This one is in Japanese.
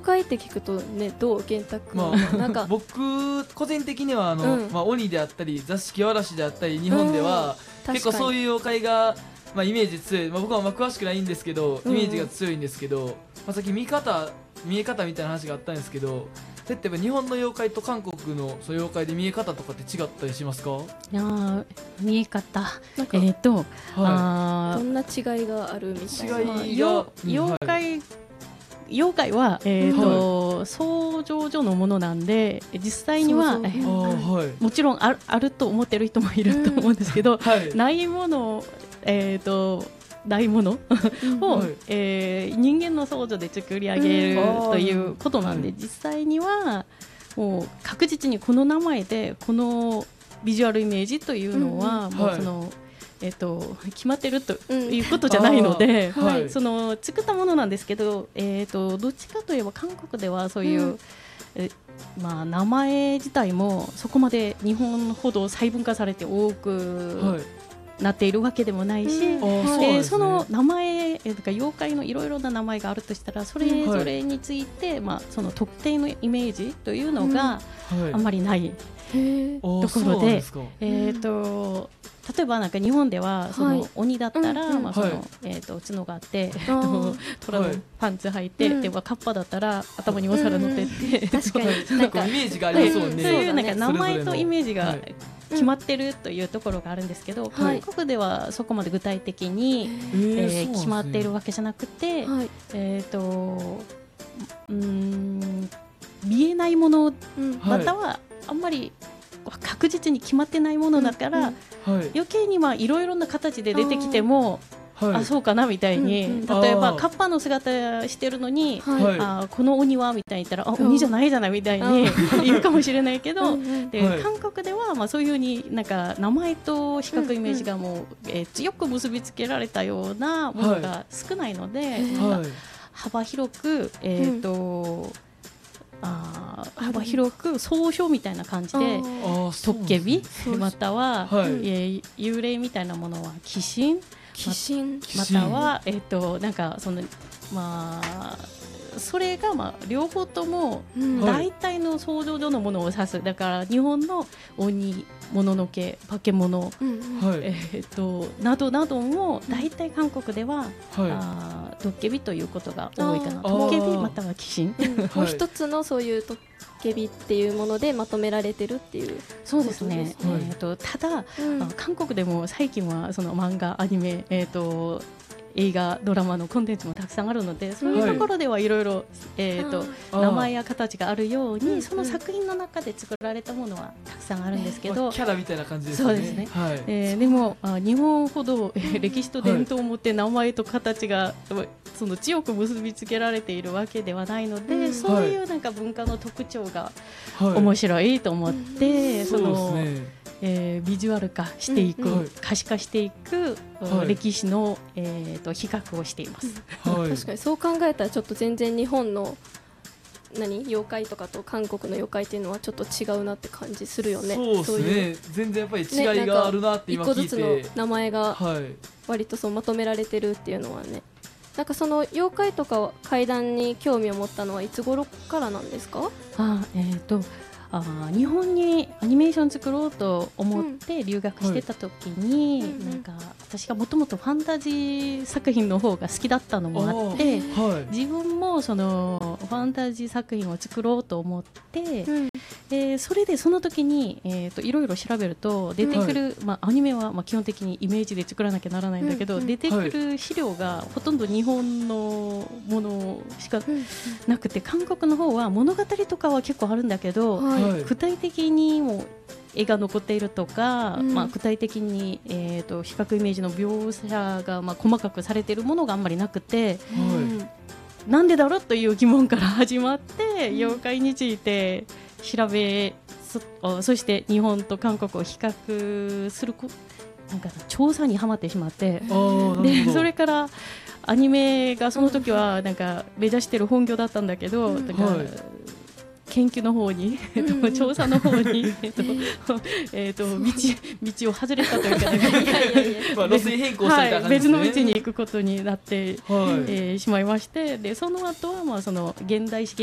怪って聞くとね、どう玄太君、なんか僕個人的には鬼であったり座敷わらしであったり日本では、結構そういう妖怪が、イメージ強い、僕は詳しくないんですけど、イメージが強いんですけど、さっき見え方みたいな話があったんですけど、それってやっぱ日本の妖怪と韓国のそういう妖怪で見え方とかって違ったりしますか？ いや見え方、 どんな違いがあるみたいな。 妖怪は、想像上のものなんで、実際にはもちろんあると思ってる人もいると思うんですけど、ないもの、ないものを、人間の想像で作り上げるということなんで、実際にはもう確実にこの名前でこのビジュアルイメージというのは、もうその決まってるということじゃないので、その作ったものなんですけど、どっちかといえば韓国ではそういう、名前自体もそこまで日本ほど細分化されて多くなっているわけでもないし、その名前、妖怪のいろいろな名前があるとしたら、それぞれについて、その特定のイメージというのがあんまりないところで、例えばなんか日本ではその鬼だったら角があって虎のパンツ履いて、でカッパだったら頭にお皿乗ってって確かになんかイメージがありそうね。 そういうなんか名前とイメージが決まってるというところがあるんですけど、韓国ではそこまで具体的に決まっているわけじゃなくて、見えないものまたはあんまり確実に決まってないものだから、余計にいろいろな形で出てきても、そうかなみたいに、例えばカッパの姿してるのに、この鬼はみたいに言ったら、鬼じゃないじゃないみたいに言うかもしれないけど、で韓国ではそういうふうになんか名前と視覚イメージがもう、強く結びつけられたようなものが少ないので、幅広く幅広く総称みたいな感じで、トッケビまたは幽霊みたいなものは鬼神またはなんかそのそれが両方とも大体の想像上のものを指す。だから日本の鬼、もののけ、化け物、などなども大体韓国ではトッケビということが多いかな。トッケビまたは鬼神、 もう一つのそういうトッケビっていうものでまとめられてるっていう。 そうですね。ただ、韓国でも最近はその漫画、アニメ、映画、ドラマのコンテンツもたくさんあるので、そういうところではいろいろ名前や形があるように、その作品の中で作られたものはたくさんあるんですけど、 キャラみたいな感じですね。 そうですね。でも日本ほど歴史と伝統を持って名前と形がその強く結びつけられているわけではないので、そういうなんか文化の特徴が面白いと思って、そのビジュアル化していく、可視化していく歴史の比較をしています。 確かにそう考えたらちょっと全然日本の妖怪とかと韓国の妖怪っていうのはちょっと違うなって感じするよね。 そうですね。全然やっぱり違いがあるなって今聞いて、 一個ずつの名前が割とそうまとめられてるっていうのはね。なんかその妖怪とか怪談に興味を持ったのはいつ頃からなんですか？ 日本にアニメーション作ろうと思って留学してた時に、なんか私がもともとファンタジー作品の方が好きだったのもあって、自分もそのファンタジー作品を作ろうと思って、それでその時にいろいろ調べると出てくる、アニメは基本的にイメージで作らなきゃならないんだけど、出てくる資料がほとんど日本のものしかなくて、韓国の方は物語とかは結構あるんだけど、具体的にも絵が残っているとか、具体的に、視覚イメージの描写が細かくされているものがあんまりなくて、なんでだろうという疑問から始まって、妖怪について調べ、そして日本と韓国を比較するなんか調査にはまってしまって、でそれからアニメがその時はなんか目指している本業だったんだけど、だから研究の方に、調査の方に、道を外れたというか、 路線変更された感じですね。 別の道に行くことになってしまいまして、でその後はその現代史